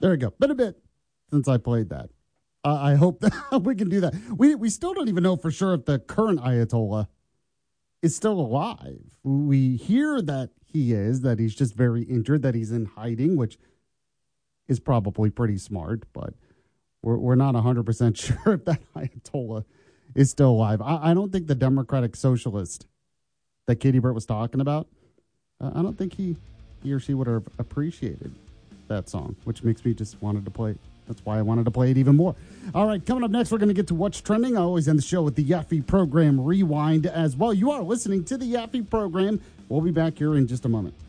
There you go. Been a bit since I played that. I hope that we can do that. We still don't even know for sure if the current Ayatollah is still alive. We hear that he is, that he's just very injured, that he's in hiding, which is probably pretty smart, but we're not 100% sure if that Ayatollah is still alive. I don't think the Democratic Socialist that Katie Britt was talking about, I don't think he or she would have appreciated that song, which makes me just wanted to play it. That's why I wanted to play it even more. All right, coming up next, we're going to get to What's Trending. I always end the show with the Yaffe Program Rewind as well. You are listening to the Yaffe Program. We'll be back here in just a moment.